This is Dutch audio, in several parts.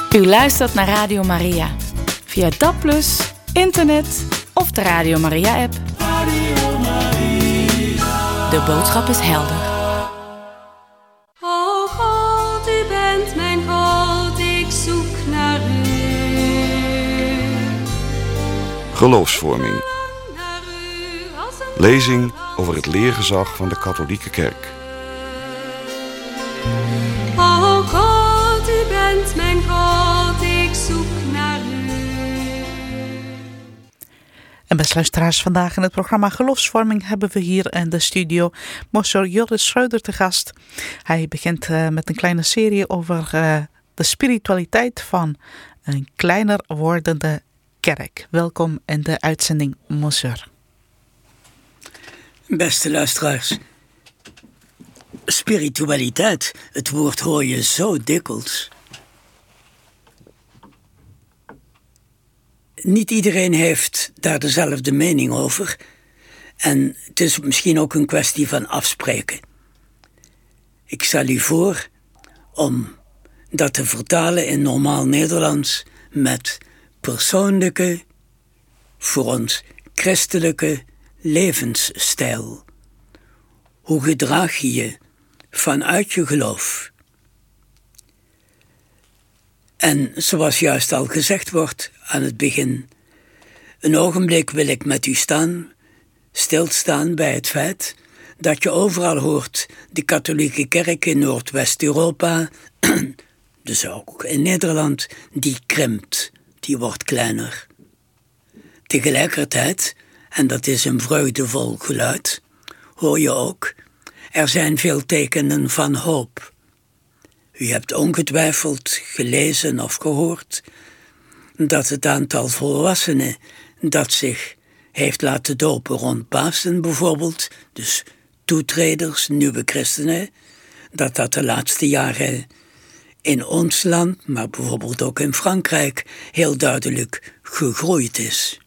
U luistert naar Radio Maria. Via DAB+, internet of de Radio Maria-app. Radio Maria. De boodschap is helder. O God, u bent mijn God, ik zoek naar u. Geloofsvorming. Lezing over het leergezag van de katholieke kerk. O God, u bent mijn God, ik zoek naar u. En beste luisteraars, vandaag in het programma Geloofsvorming hebben we hier in de studio Monsieur Joris Schreuder te gast. Hij begint met een kleine serie over de spiritualiteit van een kleiner wordende kerk. Welkom in de uitzending, Monsieur. Beste luisteraars, spiritualiteit, het woord hoor je zo dikwijls. Niet iedereen heeft daar dezelfde mening over en het is misschien ook een kwestie van afspreken. Ik stel u voor om dat te vertalen in normaal Nederlands met persoonlijke, voor ons christelijke levensstijl. Hoe gedraag je je vanuit je geloof? En zoals juist al gezegd wordt aan het begin, een ogenblik wil ik met u stilstaan bij het feit dat je overal hoort de katholieke kerk in Noordwest-Europa, dus ook in Nederland, die krimpt, die wordt kleiner. Tegelijkertijd, en dat is een vreugdevol geluid, hoor je ook, er zijn veel tekenen van hoop. U hebt ongetwijfeld gelezen of gehoord dat het aantal volwassenen dat zich heeft laten dopen rond Pasen bijvoorbeeld, dus toetreders, nieuwe christenen, dat de laatste jaren in ons land, maar bijvoorbeeld ook in Frankrijk, heel duidelijk gegroeid is.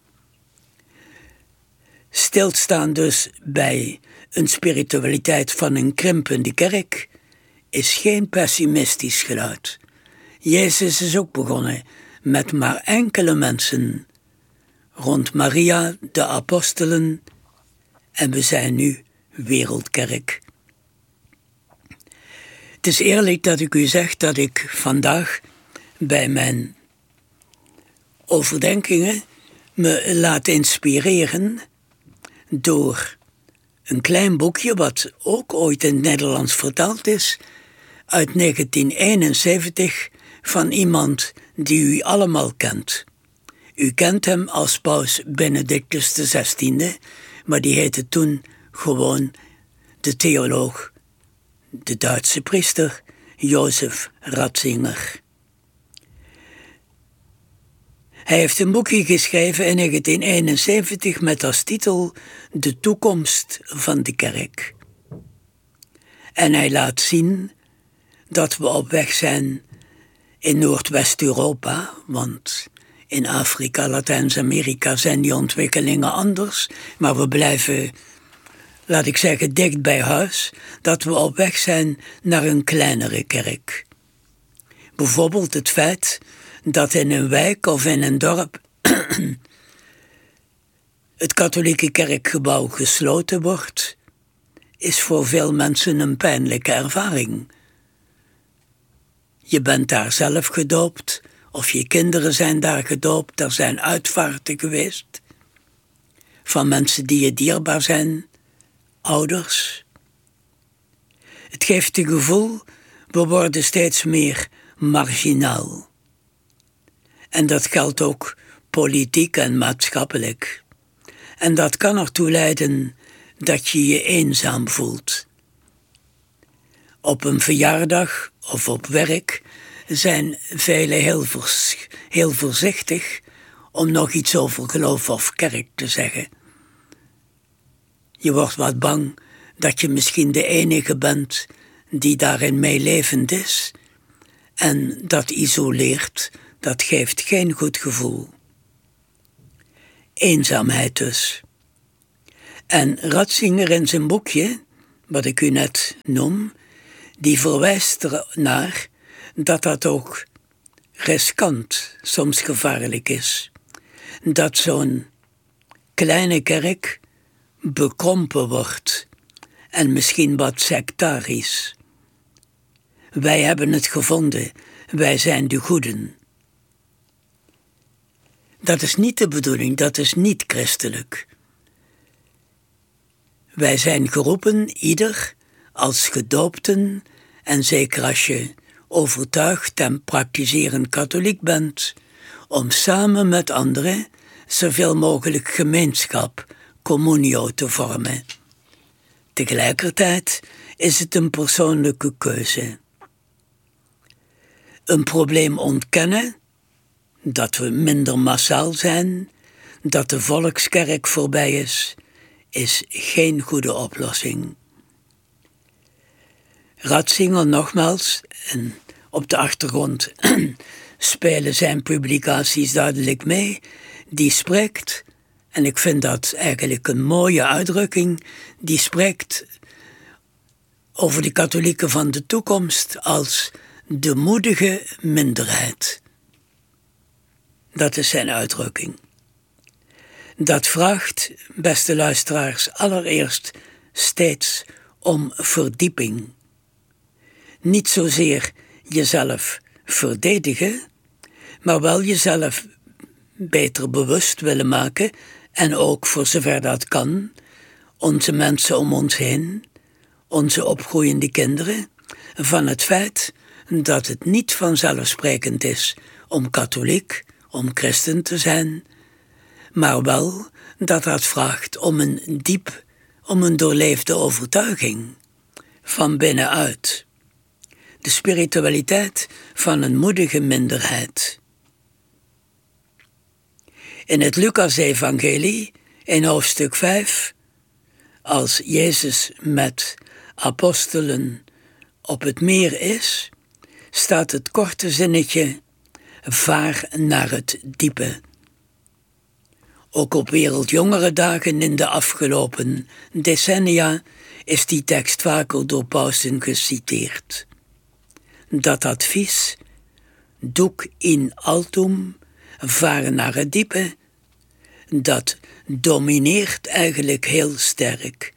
Stilstaan dus bij een spiritualiteit van een krimpende kerk is geen pessimistisch geluid. Jezus is ook begonnen met maar enkele mensen rond Maria, de apostelen, en we zijn nu wereldkerk. Het is eerlijk dat ik u zeg dat ik vandaag bij mijn overdenkingen me laat inspireren door een klein boekje wat ook ooit in het Nederlands vertaald is, uit 1971, van iemand die u allemaal kent. U kent hem als paus Benedictus XVI, maar die heette toen gewoon de theoloog, de Duitse priester Josef Ratzinger. Hij heeft een boekje geschreven in 1971 met als titel De toekomst van de kerk. En hij laat zien dat we op weg zijn in Noordwest-Europa, want in Afrika, Latijns-Amerika zijn die ontwikkelingen anders, maar we blijven, laat ik zeggen, dicht bij huis, dat we op weg zijn naar een kleinere kerk. Bijvoorbeeld het feit dat in een wijk of in een dorp het katholieke kerkgebouw gesloten wordt, is voor veel mensen een pijnlijke ervaring. Je bent daar zelf gedoopt, of je kinderen zijn daar gedoopt, er zijn uitvaarten geweest van mensen die je dierbaar zijn, ouders. Het geeft het gevoel, we worden steeds meer marginaal. En dat geldt ook politiek en maatschappelijk. En dat kan ertoe leiden dat je je eenzaam voelt. Op een verjaardag of op werk zijn velen heel voorzichtig om nog iets over geloof of kerk te zeggen. Je wordt wat bang dat je misschien de enige bent die daarin meelevend is. En dat isoleert, dat geeft geen goed gevoel. Eenzaamheid dus. En Ratzinger in zijn boekje, wat ik u net noem, die verwijst ernaar dat dat ook riskant, soms gevaarlijk is. Dat zo'n kleine kerk bekrompen wordt en misschien wat sectarisch. Wij hebben het gevonden, wij zijn de goeden. Dat is niet de bedoeling, dat is niet christelijk. Wij zijn geroepen, ieder, als gedoopten, en zeker als je overtuigd en praktiserend katholiek bent, om samen met anderen zoveel mogelijk gemeenschap, communio, te vormen. Tegelijkertijd is het een persoonlijke keuze. Een probleem ontkennen, dat we minder massaal zijn, dat de volkskerk voorbij is geen goede oplossing. Ratzinger nogmaals, en op de achtergrond spelen zijn publicaties duidelijk mee, die spreekt, en ik vind dat eigenlijk een mooie uitdrukking, die spreekt over de katholieken van de toekomst als de moedige minderheid. Dat is zijn uitdrukking. Dat vraagt, beste luisteraars, allereerst steeds om verdieping. Niet zozeer jezelf verdedigen, maar wel jezelf beter bewust willen maken en ook, voor zover dat kan, onze mensen om ons heen, onze opgroeiende kinderen, van het feit dat het niet vanzelfsprekend is om katholiek, om christen te zijn, maar wel dat dat vraagt om een doorleefde overtuiging van binnenuit. De spiritualiteit van een moedige minderheid. In het Lucas-evangelie, in hoofdstuk 5, als Jezus met apostelen op het meer is, staat het korte zinnetje: vaar naar het diepe. Ook op Wereldjongerendagen in de afgelopen decennia is die tekst vaker door pausen geciteerd. Dat advies, duc in altum, varen naar het diepe, dat domineert eigenlijk heel sterk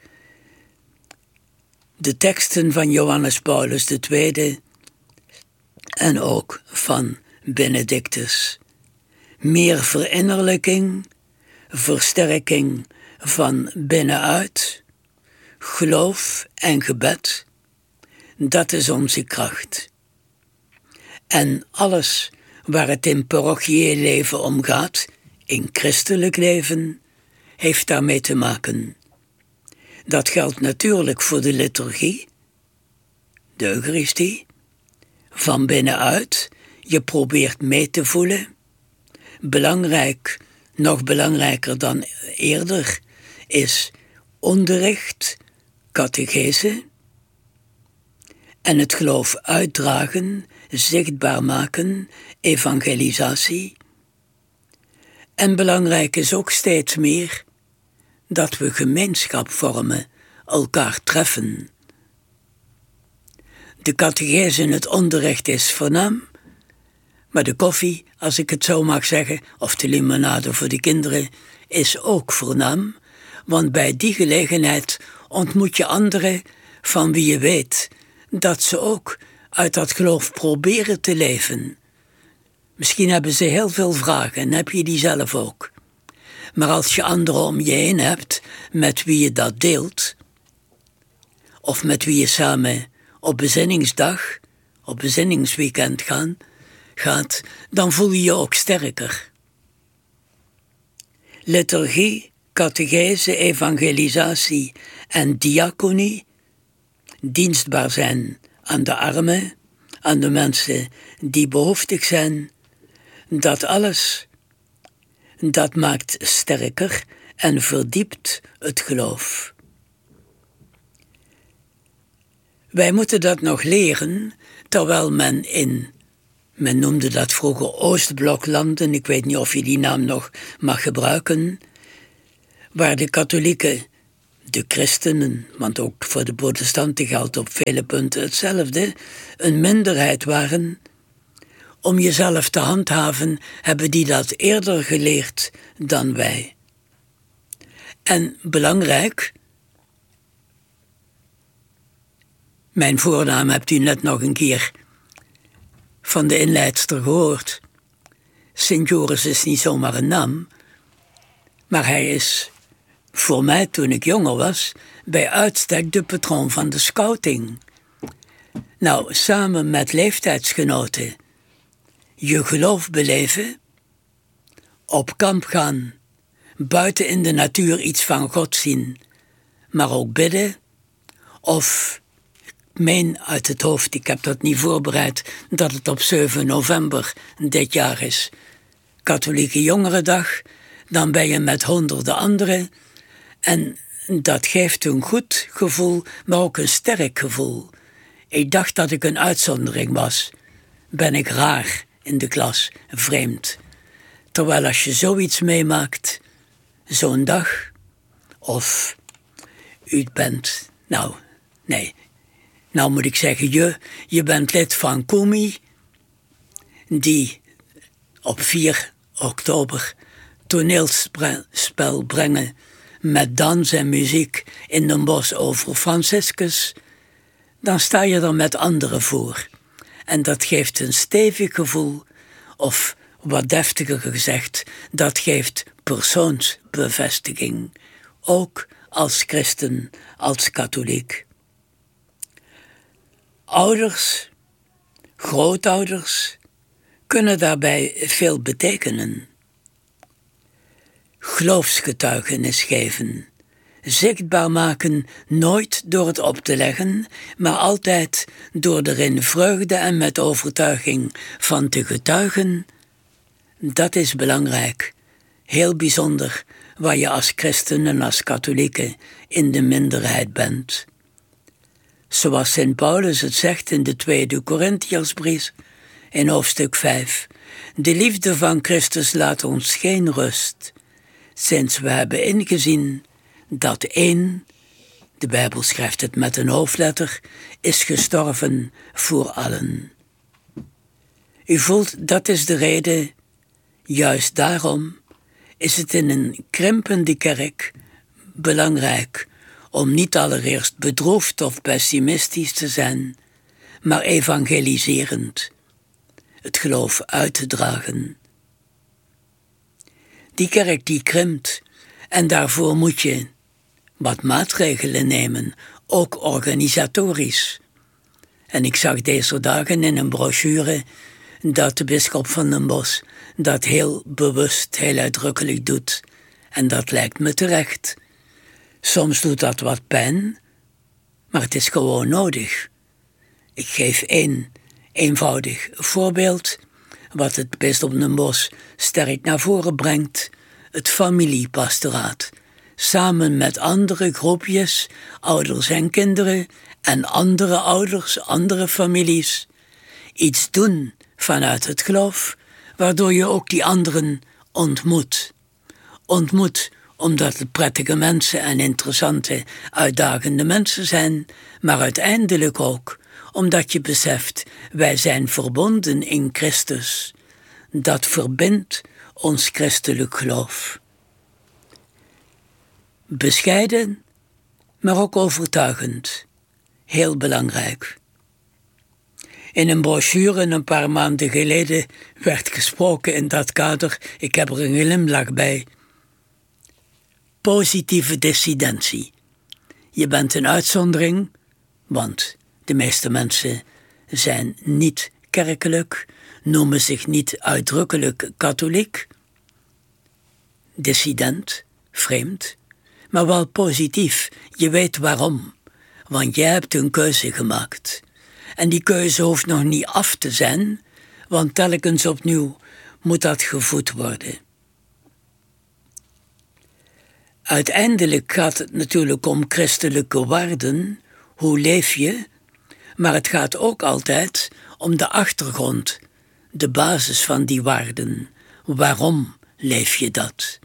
de teksten van Johannes Paulus II en ook van Benedictus. Meer verinnerlijking, versterking van binnenuit, geloof en gebed, dat is onze kracht. En alles waar het in parochieel leven om gaat, in christelijk leven, heeft daarmee te maken. Dat geldt natuurlijk voor de liturgie, de Eucharistie, van binnenuit. Je probeert mee te voelen. Belangrijk, nog belangrijker dan eerder, is onderricht, catechese en het geloof uitdragen, zichtbaar maken, evangelisatie. En belangrijk is ook steeds meer dat we gemeenschap vormen, elkaar treffen. De catechese en het onderricht is voornaam, maar de koffie, als ik het zo mag zeggen, of de limonade voor de kinderen, is ook voornaam, want bij die gelegenheid ontmoet je anderen van wie je weet dat ze ook uit dat geloof proberen te leven. Misschien hebben ze heel veel vragen en heb je die zelf ook. Maar als je anderen om je heen hebt met wie je dat deelt, of met wie je samen op bezinningsdag, op bezinningsweekend gaat, dan voel je je ook sterker. Liturgie, catechese, evangelisatie en diaconie, dienstbaar zijn aan de armen, aan de mensen die behoeftig zijn, dat alles, dat maakt sterker en verdiept het geloof. Wij moeten dat nog leren, terwijl men noemde dat vroeger Oostbloklanden, ik weet niet of je die naam nog mag gebruiken, waar de katholieken, de christenen, want ook voor de protestanten geldt op vele punten hetzelfde, een minderheid waren, om jezelf te handhaven, hebben die dat eerder geleerd dan wij. En belangrijk, mijn voornaam hebt u net nog een keer van de inleidster gehoord. Sint Joris is niet zomaar een naam, maar hij is voor mij, toen ik jonger was, bij uitstek de patroon van de scouting. Nou, samen met leeftijdsgenoten je geloof beleven, op kamp gaan, buiten in de natuur iets van God zien, maar ook bidden, of ik meen uit het hoofd, ik heb dat niet voorbereid, dat het op 7 november dit jaar is, Katholieke Jongerendag, dan ben je met honderden anderen en dat geeft een goed gevoel, maar ook een sterk gevoel. Ik dacht dat ik een uitzondering was. Ben ik raar in de klas, vreemd. Terwijl als je zoiets meemaakt, zo'n dag, of u bent, nou moet ik zeggen je bent lid van Kumi, die op 4 oktober toneelspel brengen met dans en muziek in Den Bosch over Franciscus, dan sta je er met anderen voor. En dat geeft een stevig gevoel, of wat deftiger gezegd, dat geeft persoonsbevestiging, ook als christen, als katholiek. Ouders, grootouders, kunnen daarbij veel betekenen. Geloofsgetuigenis geven, zichtbaar maken, nooit door het op te leggen, maar altijd door er in vreugde en met overtuiging van te getuigen, dat is belangrijk, heel bijzonder, waar je als christen en als katholieken in de minderheid bent. Zoals Sint Paulus het zegt in de 2e Korintiërsbrief, in hoofdstuk 5, de liefde van Christus laat ons geen rust, sinds we hebben ingezien dat één, de Bijbel schrijft het met een hoofdletter, is gestorven voor allen. U voelt, dat is de reden, juist daarom is het in een krimpende kerk belangrijk om niet allereerst bedroefd of pessimistisch te zijn, maar evangeliserend, het geloof uit te dragen. Die kerk die krimpt en daarvoor moet je wat maatregelen nemen, ook organisatorisch. En ik zag deze dagen in een brochure dat de bisschop van Den Bosch dat heel bewust, heel uitdrukkelijk doet. En dat lijkt me terecht. Soms doet dat wat pijn, maar het is gewoon nodig. Ik geef één eenvoudig voorbeeld, wat het bisdom Den Bosch sterk naar voren brengt, het familiepastoraat. Samen met andere groepjes, ouders en kinderen en andere ouders, andere families, iets doen vanuit het geloof, waardoor je ook die anderen ontmoet. Ontmoet omdat het prettige mensen en interessante, uitdagende mensen zijn, maar uiteindelijk ook omdat je beseft, wij zijn verbonden in Christus. Dat verbindt ons christelijk geloof. Bescheiden, maar ook overtuigend. Heel belangrijk. In een brochure een paar maanden geleden werd gesproken in dat kader, ik heb er een glimlach bij. Positieve dissidentie. Je bent een uitzondering, want de meeste mensen zijn niet kerkelijk, noemen zich niet uitdrukkelijk katholiek. Dissident, vreemd, maar wel positief. Je weet waarom, want jij hebt een keuze gemaakt. En die keuze hoeft nog niet af te zijn, want telkens opnieuw moet dat gevoed worden. Uiteindelijk gaat het natuurlijk om christelijke waarden, hoe leef je, maar het gaat ook altijd om de achtergrond, de basis van die waarden. Waarom leef je dat?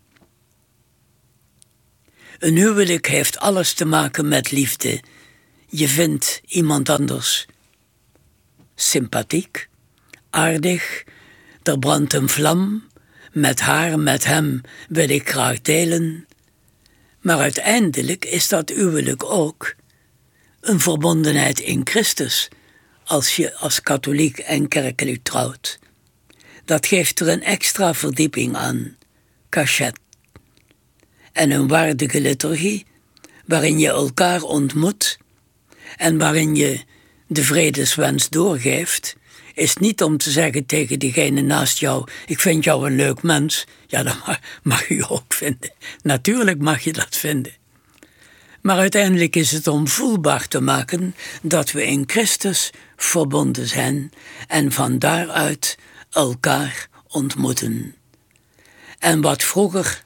Een huwelijk heeft alles te maken met liefde. Je vindt iemand anders sympathiek, aardig, er brandt een vlam, met haar, met hem wil ik graag delen. Maar uiteindelijk is dat huwelijk ook een verbondenheid in Christus, als je als katholiek en kerkelijk trouwt. Dat geeft er een extra verdieping aan, cachet. En een waardige liturgie, waarin je elkaar ontmoet en waarin je de vredeswens doorgeeft, is niet om te zeggen tegen degene naast jou, ik vind jou een leuk mens. Ja, dat mag je ook vinden. Natuurlijk mag je dat vinden. Maar uiteindelijk is het om voelbaar te maken dat we in Christus verbonden zijn en van daaruit elkaar ontmoeten. En wat vroeger,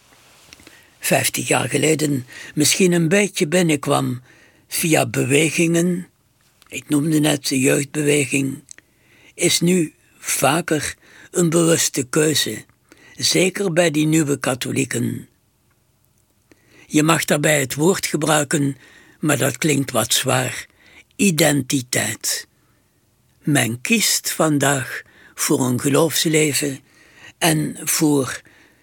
50 jaar geleden, misschien een beetje binnenkwam via bewegingen, ik noemde net de jeugdbeweging, is nu vaker een bewuste keuze, zeker bij die nieuwe katholieken. Je mag daarbij het woord gebruiken, maar dat klinkt wat zwaar. Identiteit. Men kiest vandaag voor een geloofsleven en voor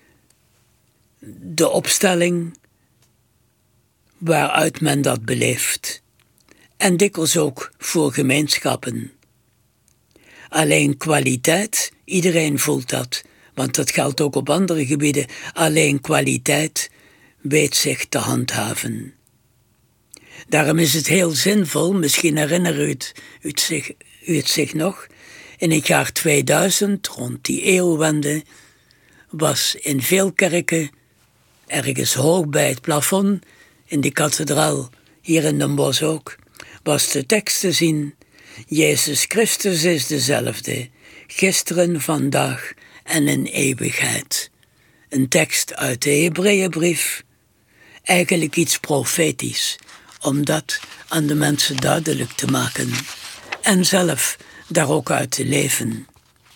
de opstelling waaruit men dat beleeft. En dikwijls ook voor gemeenschappen. Alleen kwaliteit, iedereen voelt dat, want dat geldt ook op andere gebieden, alleen kwaliteit weet zich te handhaven. Daarom is het heel zinvol, misschien herinnert u het zich nog, in het jaar 2000, rond die eeuwwende, was in veel kerken, ergens hoog bij het plafond, in de kathedraal, hier in Den Bosch ook, was de tekst te zien: Jezus Christus is dezelfde, gisteren, vandaag en in eeuwigheid. Een tekst uit de Hebreeënbrief, eigenlijk iets profetisch, om dat aan de mensen duidelijk te maken en zelf daar ook uit te leven.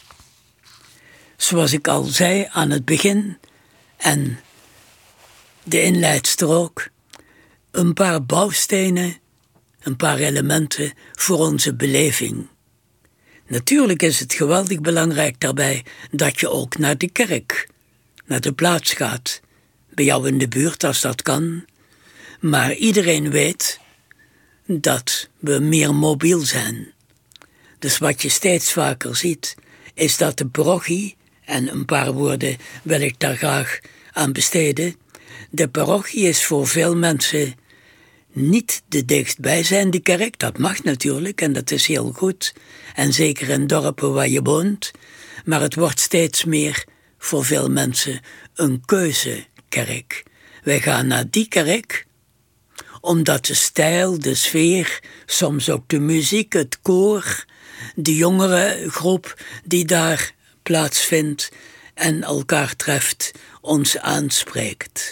Zoals ik al zei aan het begin, en de inleidster ook, een paar bouwstenen, een paar elementen voor onze beleving. Natuurlijk is het geweldig belangrijk daarbij dat je ook naar de kerk, naar de plaats gaat, bij jou in de buurt als dat kan. Maar iedereen weet dat we meer mobiel zijn. Dus wat je steeds vaker ziet, is dat de parochie, en een paar woorden wil ik daar graag aan besteden, de parochie is voor veel mensen niet de dichtstbijzijnde kerk. Dat mag natuurlijk en dat is heel goed. En zeker in dorpen waar je woont. Maar het wordt steeds meer voor veel mensen een keuzekerk. Wij gaan naar die kerk omdat de stijl, de sfeer, soms ook de muziek, het koor, de jongere groep die daar plaatsvindt en elkaar treft, ons aanspreekt.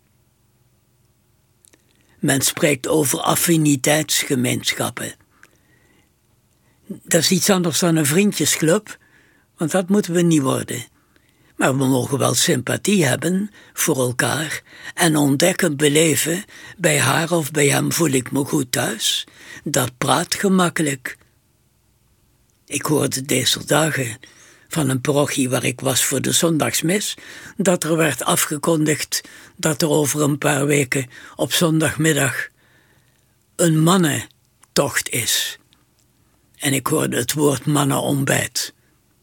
Men spreekt over affiniteitsgemeenschappen. Dat is iets anders dan een vriendjesclub, want dat moeten we niet worden. Maar we mogen wel sympathie hebben voor elkaar en ontdekken, beleven, bij haar of bij hem voel ik me goed thuis. Dat praat gemakkelijk. Ik hoorde deze dagen van een parochie waar ik was voor de zondagsmis, dat er werd afgekondigd dat er over een paar weken op zondagmiddag een mannentocht is. En ik hoorde het woord mannenontbijt.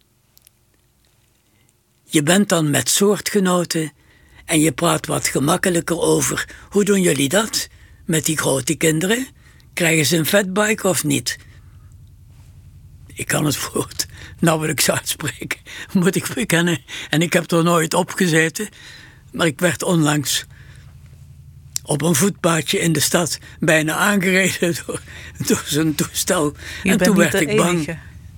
Je bent dan met soortgenoten en je praat wat gemakkelijker over. Hoe doen jullie dat met die grote kinderen? Krijgen ze een fatbike of niet? Ik kan het woord nauwelijks uitspreken, moet ik bekennen. En ik heb er nooit op gezeten. Maar ik werd onlangs op een voetpaadje in de stad bijna aangereden door zijn toestel. En toen werd ik bang.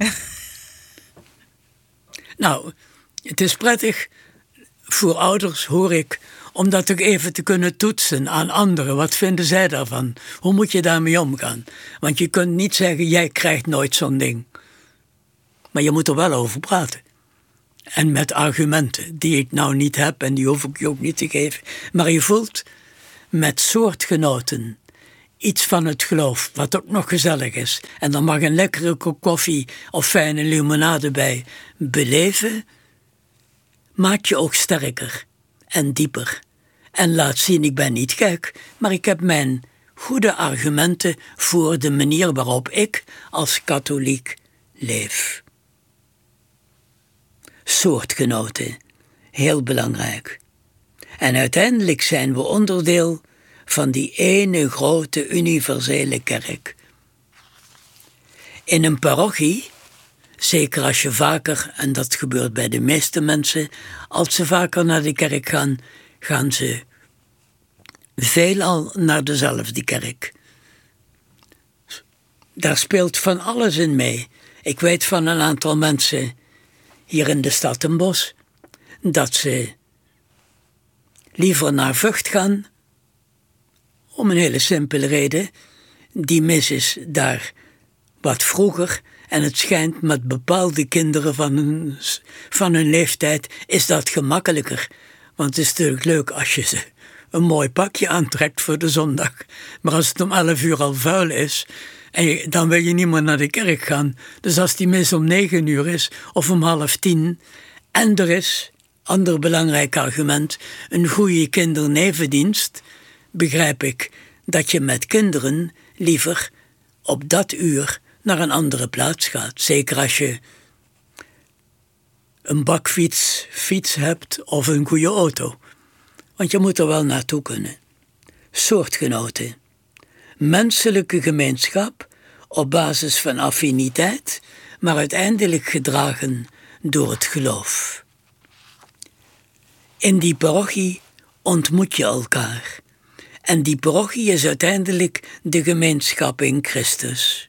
Nou, het is prettig voor ouders, hoor ik, om dat ook even te kunnen toetsen aan anderen. Wat vinden zij daarvan? Hoe moet je daarmee omgaan? Want je kunt niet zeggen, jij krijgt nooit zo'n ding. Maar je moet er wel over praten. En met argumenten die ik nou niet heb en die hoef ik je ook niet te geven. Maar je voelt met soortgenoten iets van het geloof, wat ook nog gezellig is, en dan mag een lekkere kop koffie of fijne limonade bij beleven, maakt je ook sterker en dieper. En laat zien, ik ben niet gek, maar ik heb mijn goede argumenten voor de manier waarop ik als katholiek leef. Soortgenoten, heel belangrijk. En uiteindelijk zijn we onderdeel van die ene grote universele kerk. In een parochie, zeker als je vaker, en dat gebeurt bij de meeste mensen, als ze vaker naar de kerk gaan, gaan ze veelal naar dezelfde kerk. Daar speelt van alles in mee. Ik weet van een aantal mensen hier in de stad Den Bosch dat ze liever naar Vught gaan, om een hele simpele reden. Die mis is daar wat vroeger en het schijnt met bepaalde kinderen van hun leeftijd is dat gemakkelijker. Want het is natuurlijk leuk als je ze een mooi pakje aantrekt voor de zondag. Maar als het om 11 uur al vuil is, dan wil je niet meer naar de kerk gaan. Dus als die mis om 9 uur is of om 9:30... en er is, ander belangrijk argument, een goede kindernevendienst, begrijp ik dat je met kinderen liever op dat uur naar een andere plaats gaat. Zeker als je een bakfiets hebt of een goede auto. Want je moet er wel naartoe kunnen. Soortgenoten. Menselijke gemeenschap op basis van affiniteit, maar uiteindelijk gedragen door het geloof. In die parochie ontmoet je elkaar. En die parochie is uiteindelijk de gemeenschap in Christus.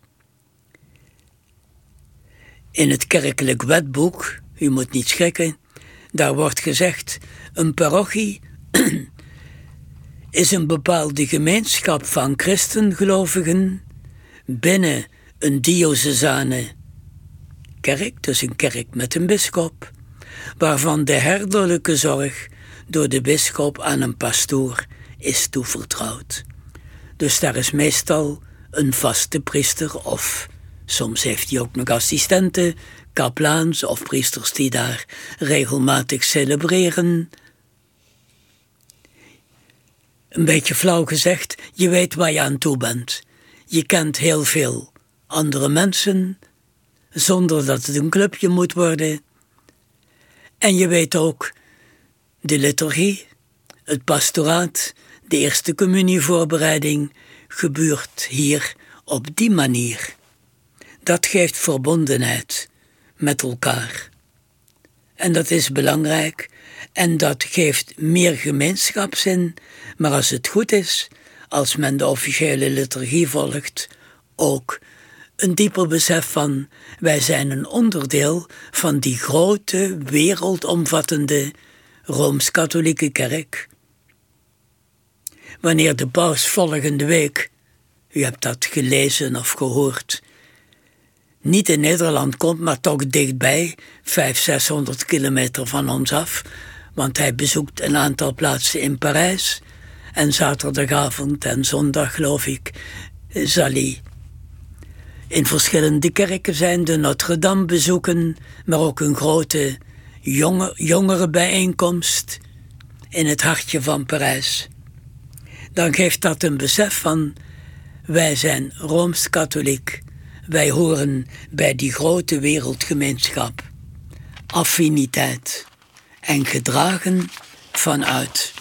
In het kerkelijk wetboek, u moet niet schrikken, daar wordt gezegd, een parochie is een bepaalde gemeenschap van christengelovigen binnen een diocesane kerk, dus een kerk met een bisschop, waarvan de herderlijke zorg door de bisschop aan een pastoor is toevertrouwd. Dus daar is meestal een vaste priester of soms heeft hij ook nog assistenten, kaplaans of priesters die daar regelmatig celebreren. Een beetje flauw gezegd, je weet waar je aan toe bent. Je kent heel veel andere mensen, zonder dat het een clubje moet worden. En je weet ook de liturgie, het pastoraat, de eerste communievoorbereiding gebeurt hier op die manier. Dat geeft verbondenheid met elkaar. En dat is belangrijk en dat geeft meer gemeenschapszin, maar als het goed is, als men de officiële liturgie volgt, ook een dieper besef van wij zijn een onderdeel van die grote, wereldomvattende Rooms-Katholieke Kerk. Wanneer de paus volgende week, u hebt dat gelezen of gehoord, niet in Nederland komt, maar toch dichtbij, 500-600 kilometer van ons af, want hij bezoekt een aantal plaatsen in Parijs en zaterdagavond en zondag, geloof ik, zal hij in verschillende kerken zijn, de Notre-Dame bezoeken, maar ook een grote jongerenbijeenkomst in het hartje van Parijs. Dan geeft dat een besef van, wij zijn Rooms-Katholiek, wij horen bij die grote wereldgemeenschap, affiniteit en gedragen vanuit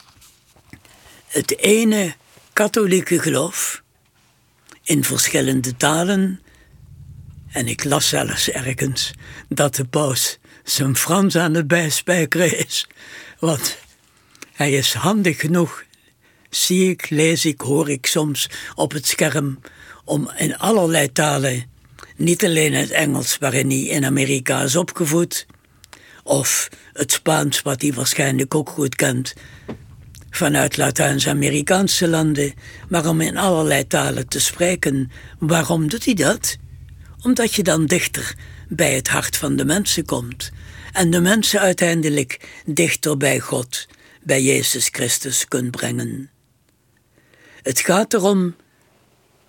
het ene katholieke geloof in verschillende talen. En ik las zelfs ergens dat de paus zijn Frans aan het bijspijkeren is, want hij is handig genoeg, zie ik, lees ik, hoor ik soms op het scherm, om in allerlei talen, niet alleen het Engels waarin hij in Amerika is opgevoed, of het Spaans wat hij waarschijnlijk ook goed kent vanuit Latijns-Amerikaanse landen, maar om in allerlei talen te spreken. Waarom doet hij dat? Omdat je dan dichter bij het hart van de mensen komt en de mensen uiteindelijk dichter bij God, bij Jezus Christus kunt brengen. Het gaat erom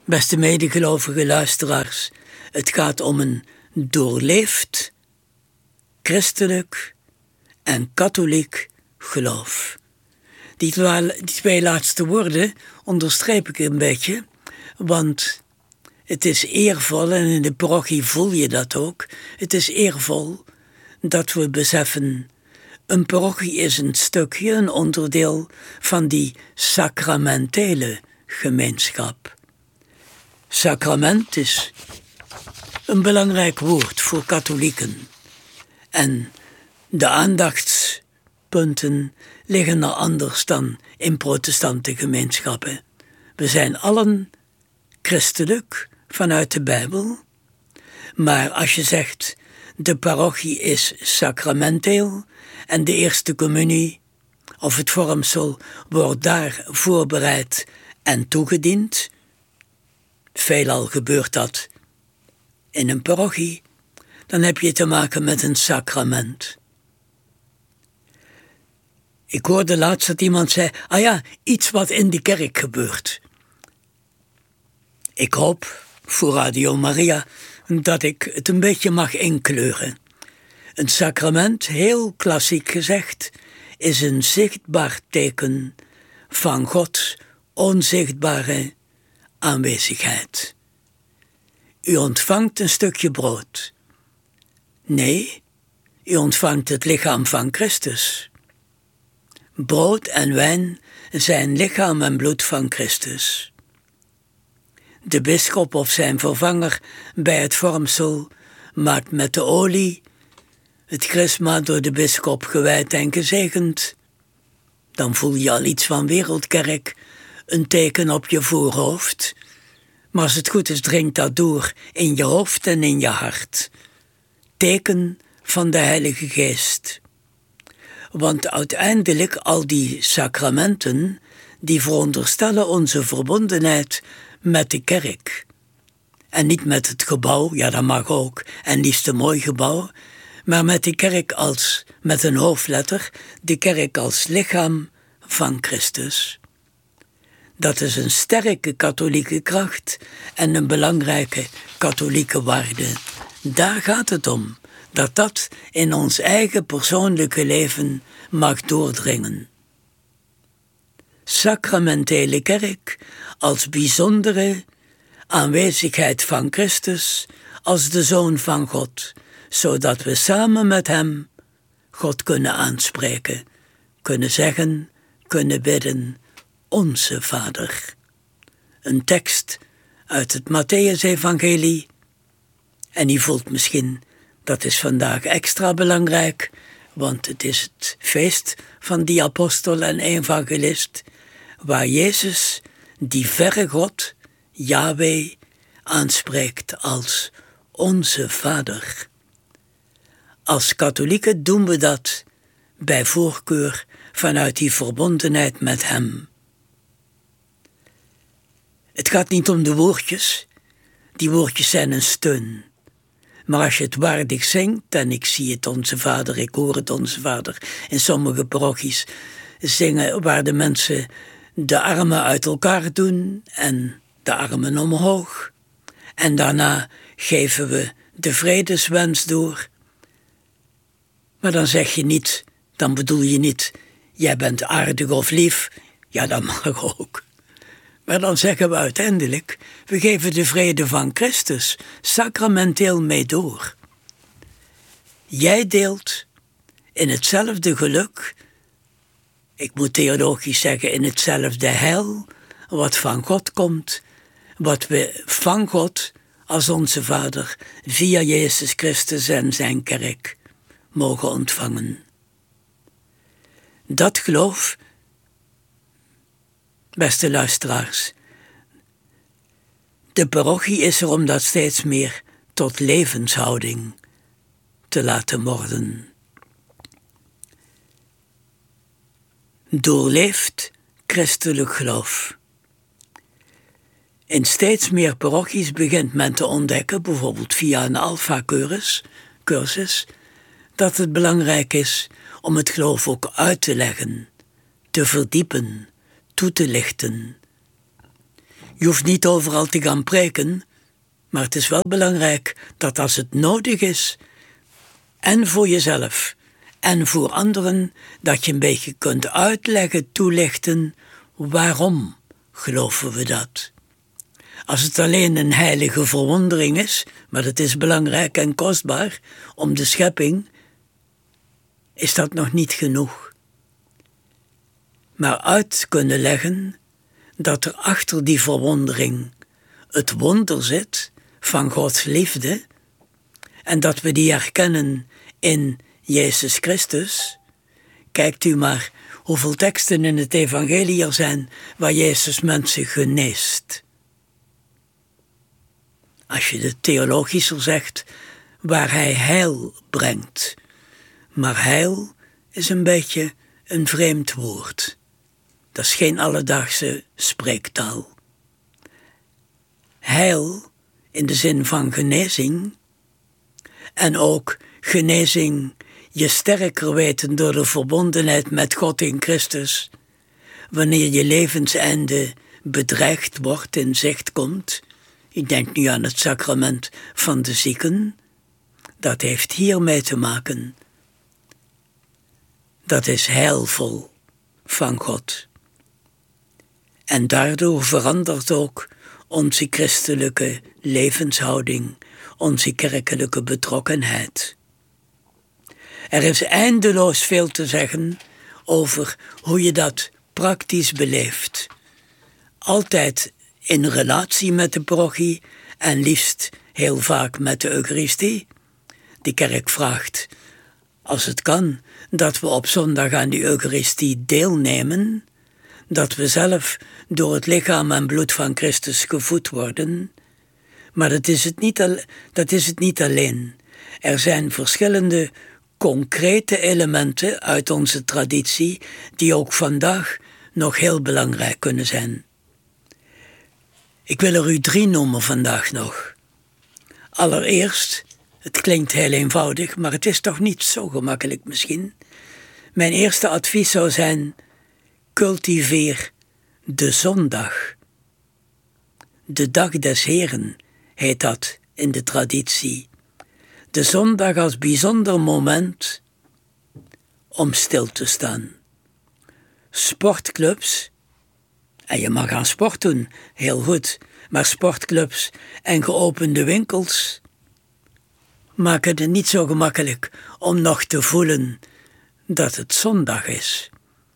Beste medegelovige luisteraars, het gaat om een doorleefd, christelijk en katholiek geloof. Die twee laatste woorden onderstreep ik een beetje, want het is eervol, en in de parochie voel je dat ook, het is eervol dat we beseffen, een parochie is een stukje, een onderdeel van die sacramentele gemeenschap. Sacrament is een belangrijk woord voor katholieken. En de aandachtspunten liggen er anders dan in protestante gemeenschappen. We zijn allen christelijk vanuit de Bijbel. Maar als je zegt, de parochie is sacramenteel en de eerste communie of het vormsel wordt daar voorbereid en toegediend. Veelal gebeurt dat in een parochie. Dan heb je te maken met een sacrament. Ik hoorde laatst dat iemand zei, iets wat in de kerk gebeurt. Ik hoop voor Radio Maria dat ik het een beetje mag inkleuren. Een sacrament, heel klassiek gezegd, is een zichtbaar teken van Gods onzichtbare aanwezigheid. U ontvangt een stukje brood. Nee, u ontvangt het lichaam van Christus. Brood en wijn zijn lichaam en bloed van Christus. De bisschop of zijn vervanger bij het vormsel maakt met de olie het chrisma door de bisschop gewijd en gezegend. Dan voel je al iets van wereldkerk, een teken op je voorhoofd. Maar als het goed is, dringt dat door in je hoofd en in je hart. Teken van de Heilige Geest. Want uiteindelijk al die sacramenten, die veronderstellen onze verbondenheid met de kerk. En niet met het gebouw, ja dat mag ook, en liefst een mooi gebouw, maar met de kerk als, met een hoofdletter, de kerk als lichaam van Christus. Dat is een sterke katholieke kracht en een belangrijke katholieke waarde. Daar gaat het om, dat dat in ons eigen persoonlijke leven mag doordringen. Sacramentele kerk als bijzondere aanwezigheid van Christus als de Zoon van God, zodat we samen met Hem God kunnen aanspreken, kunnen zeggen, kunnen bidden, Onze Vader. Een tekst uit het Mattheüs-evangelie. En u voelt misschien, dat is vandaag extra belangrijk, want het is het feest van die apostel en evangelist, waar Jezus, die verre God, Yahweh, aanspreekt als Onze Vader. Als katholieken doen we dat bij voorkeur vanuit die verbondenheid met Hem. Het gaat niet om de woordjes, die woordjes zijn een steun. Maar als je het waardig zingt, en ik zie het Onze Vader, ik hoor het Onze Vader, in sommige parochies zingen waar de mensen de armen uit elkaar doen en de armen omhoog. En daarna geven we de vredeswens door. Maar dan zeg je niet, dan bedoel je niet, jij bent aardig of lief. Ja, dat mag ook. Maar dan zeggen we uiteindelijk, we geven de vrede van Christus sacramenteel mee door. Jij deelt in hetzelfde geluk, ik moet theologisch zeggen in hetzelfde heil, wat van God komt, wat we van God als onze Vader via Jezus Christus en zijn kerk mogen ontvangen. Dat geloof, beste luisteraars, de parochie is er om dat steeds meer tot levenshouding te laten worden. Doorleefd christelijk geloof. In steeds meer parochies begint men te ontdekken, bijvoorbeeld via een alpha-cursus, dat het belangrijk is om het geloof ook uit te leggen, te verdiepen, toe te lichten. Je hoeft niet overal te gaan preken, maar het is wel belangrijk dat als het nodig is, en voor jezelf en voor anderen, dat je een beetje kunt uitleggen, toelichten, waarom geloven we dat? Als het alleen een heilige verwondering is, maar dat is belangrijk en kostbaar om de schepping, is dat nog niet genoeg. Maar uit kunnen leggen dat er achter die verwondering het wonder zit van Gods liefde en dat we die herkennen in Jezus Christus. Kijkt u maar hoeveel teksten in het evangelie er zijn waar Jezus mensen geneest. Als je het theologischer zegt, waar hij heil brengt. Maar heil is een beetje een vreemd woord. Dat is geen alledaagse spreektaal. Heil in de zin van genezing en ook genezing je sterker weten door de verbondenheid met God in Christus, wanneer je levenseinde bedreigd wordt, in zicht komt. Ik denk nu aan het sacrament van de zieken. Dat heeft hiermee te maken. Dat is heilvol van God. En daardoor verandert ook onze christelijke levenshouding, onze kerkelijke betrokkenheid. Er is eindeloos veel te zeggen over hoe je dat praktisch beleeft. Altijd in relatie met de parochie en liefst heel vaak met de Eucharistie. De kerk vraagt, als het kan, dat we op zondag aan die Eucharistie deelnemen, dat we zelf door het lichaam en bloed van Christus gevoed worden. Maar dat is het niet alleen. Er zijn verschillende concrete elementen uit onze traditie die ook vandaag nog heel belangrijk kunnen zijn. Ik wil er u 3 noemen vandaag nog. Allereerst, het klinkt heel eenvoudig, maar het is toch niet zo gemakkelijk misschien. Mijn eerste advies zou zijn, cultiveer de zondag. De dag des Heren heet dat in de traditie. De zondag als bijzonder moment om stil te staan. Sportclubs, en je mag aan sport doen, heel goed, maar sportclubs en geopende winkels maken het niet zo gemakkelijk om nog te voelen dat het zondag is.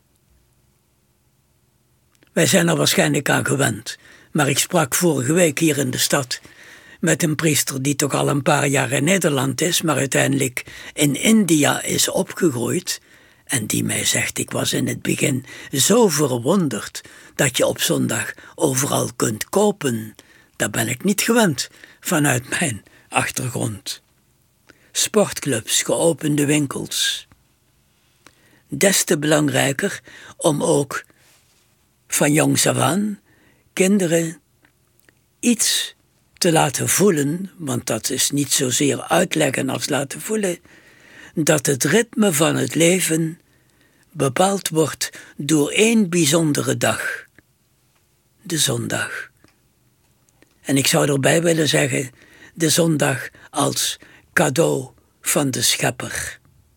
Wij zijn er waarschijnlijk aan gewend, maar ik sprak vorige week hier in de stad met een priester die toch al een paar jaar in Nederland is, maar uiteindelijk in India is opgegroeid en die mij zegt, ik was in het begin zo verwonderd dat je op zondag overal kunt kopen. Dat ben ik niet gewend vanuit mijn achtergrond. Sportclubs, geopende winkels. Des te belangrijker om ook van jongs af aan kinderen iets te laten voelen, want dat is niet zozeer uitleggen als laten voelen, dat het ritme van het leven bepaald wordt door 1 bijzondere dag, de zondag. En ik zou erbij willen zeggen, de zondag als cadeau van de Schepper.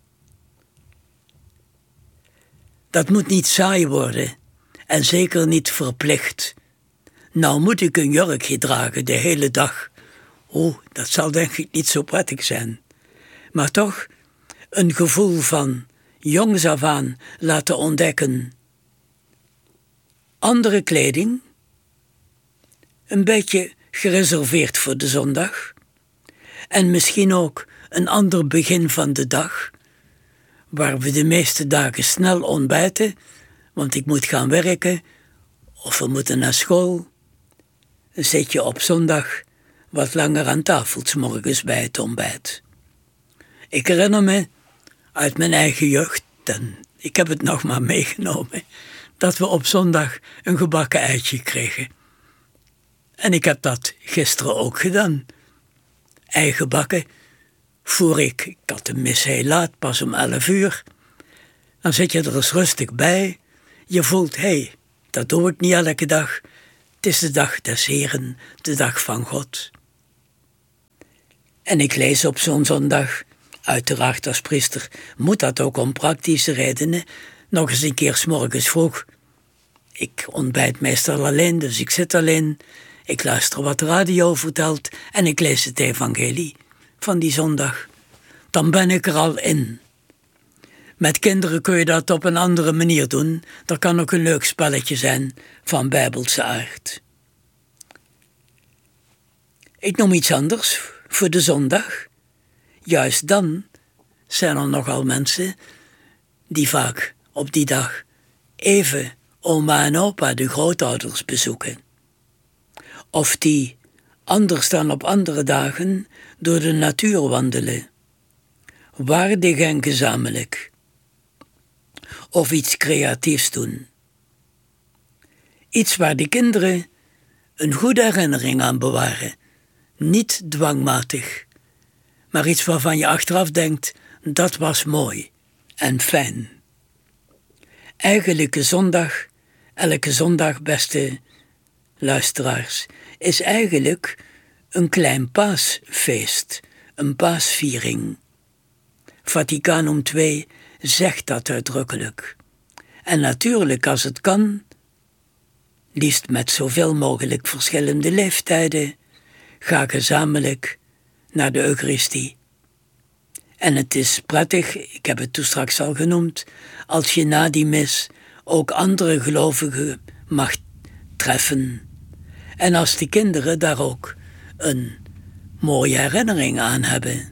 Dat moet niet saai worden en zeker niet verplicht. Nou moet ik een jurkje dragen de hele dag. Dat zal denk ik niet zo prettig zijn. Maar toch een gevoel van jongs af aan laten ontdekken. Andere kleding, een beetje gereserveerd voor de zondag. En misschien ook een ander begin van de dag, waar we de meeste dagen snel ontbijten, want ik moet gaan werken of we moeten naar school. Dan zit je op zondag wat langer aan tafel 's morgens bij het ontbijt. Ik herinner me uit mijn eigen jeugd, en ik heb het nog maar meegenomen, dat we op zondag een gebakken eitje kregen. En ik heb dat gisteren ook gedaan. Ei gebakken, ik had de mis heel laat, pas om 11 uur. Dan zit je er eens rustig bij. Je voelt, dat doe ik niet elke dag. Het is de dag des Heren, de dag van God. En ik lees op zo'n zondag, uiteraard als priester, moet dat ook om praktische redenen, nog eens een keer 's morgens vroeg. Ik ontbijt meestal alleen, dus ik zit alleen. Ik luister wat de radio vertelt en ik lees het evangelie van die zondag. Dan ben ik er al in. Met kinderen kun je dat op een andere manier doen. Dat kan ook een leuk spelletje zijn van bijbelse aard. Ik noem iets anders voor de zondag. Juist dan zijn er nogal mensen die vaak op die dag even oma en opa, de grootouders, bezoeken. Of die anders dan op andere dagen door de natuur wandelen. Waardig en gezamenlijk. Of iets creatiefs doen. Iets waar de kinderen een goede herinnering aan bewaren. Niet dwangmatig, maar iets waarvan je achteraf denkt, dat was mooi en fijn. Eigenlijke zondag, elke zondag, beste luisteraars, is eigenlijk een klein paasfeest, een paasviering. Vaticanum II zegt dat uitdrukkelijk. En natuurlijk, als het kan, liefst met zoveel mogelijk verschillende leeftijden, ga gezamenlijk naar de Eucharistie. En het is prettig, ik heb het toen straks al genoemd, als je na die mis ook andere gelovigen mag treffen. En als de kinderen daar ook een mooie herinnering aan hebben.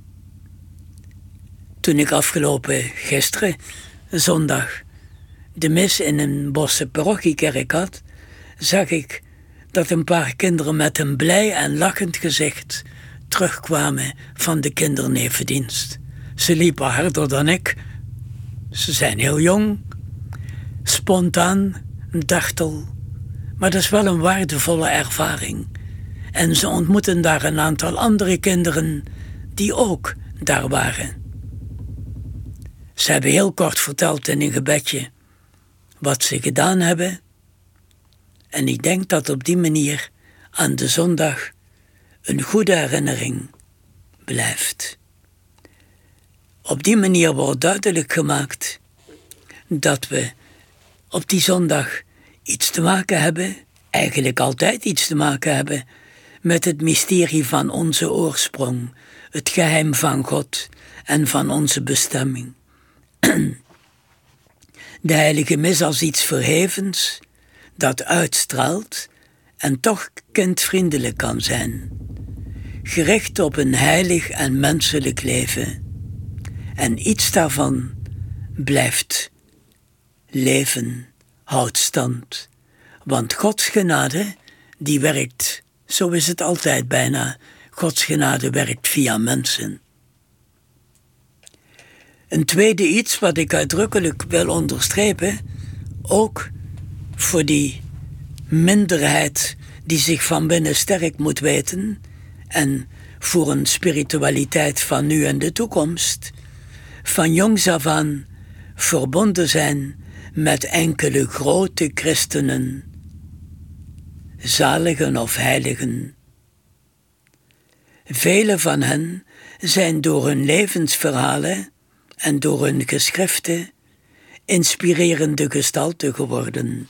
Toen ik gisteren, zondag, de mis in een Bosse parochiekerk had, zag ik dat een paar kinderen met een blij en lachend gezicht terugkwamen van de kindernevendienst. Ze liepen harder dan ik. Ze zijn heel jong, spontaan, dartel, maar dat is wel een waardevolle ervaring. En ze ontmoeten daar een aantal andere kinderen die ook daar waren. Ze hebben heel kort verteld in een gebedje wat ze gedaan hebben. En ik denk dat op die manier aan de zondag een goede herinnering blijft. Op die manier wordt duidelijk gemaakt dat we op die zondag iets te maken hebben, eigenlijk altijd iets te maken hebben, met het mysterie van onze oorsprong, het geheim van God en van onze bestemming. De heilige mis als iets verhevens, dat uitstraalt en toch kindvriendelijk kan zijn. Gericht op een heilig en menselijk leven. En iets daarvan blijft leven, houdt stand. Want Gods genade, die werkt, zo is het altijd bijna, Gods genade werkt via mensen. Een tweede iets wat ik uitdrukkelijk wil onderstrepen, ook voor die minderheid die zich van binnen sterk moet weten en voor een spiritualiteit van nu en de toekomst, van jongs af aan verbonden zijn met enkele grote christenen, zaligen of heiligen. Vele van hen zijn door hun levensverhalen en door hun geschriften inspirerende gestalten geworden.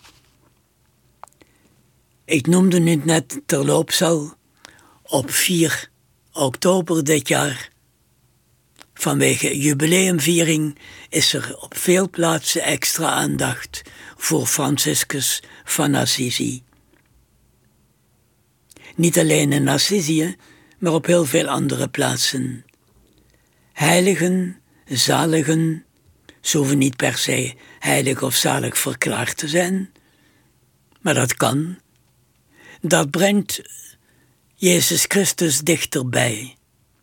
Ik noemde het net terloops al, op 4 oktober dit jaar, vanwege jubileumviering, is er op veel plaatsen extra aandacht voor Franciscus van Assisi. Niet alleen in Assisi, maar op heel veel andere plaatsen. Heiligen, zaligen, ze hoeven niet per se heilig of zalig verklaard te zijn, maar dat kan. Dat brengt Jezus Christus dichterbij.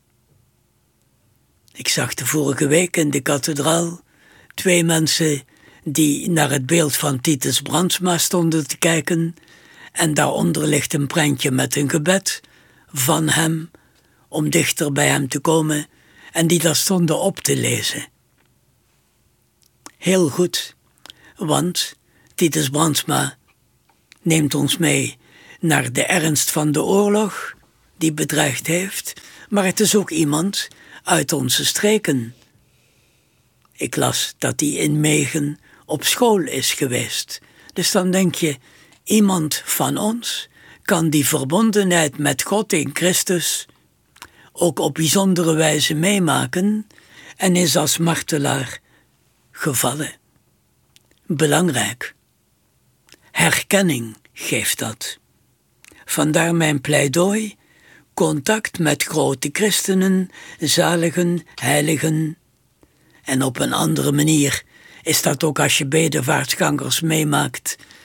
Ik zag de vorige week in de kathedraal 2 mensen die naar het beeld van Titus Brandsma stonden te kijken en daaronder ligt een prentje met een gebed van hem om dichter bij hem te komen en die daar stonden op te lezen. Heel goed, want Titus Brandsma neemt ons mee naar de ernst van de oorlog die bedreigd heeft, maar het is ook iemand uit onze streken. Ik las dat hij in Megen op school is geweest. Dus dan denk je, iemand van ons kan die verbondenheid met God in Christus ook op bijzondere wijze meemaken en is als martelaar gevallen. Belangrijk. Herkenning geeft dat. Vandaar mijn pleidooi, contact met grote christenen, zaligen, heiligen. En op een andere manier is dat ook als je bedevaartsgangers meemaakt